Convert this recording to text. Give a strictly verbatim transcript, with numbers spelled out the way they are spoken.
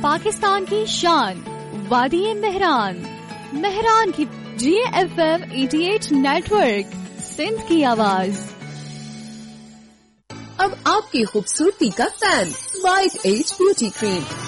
पाकिस्तान की शान वादी मेहरान, मेहरान की जी एफ एम अठासी नेटवर्क, सिंध की आवाज। अब आपकी खूबसूरती का fan white as beauty cream.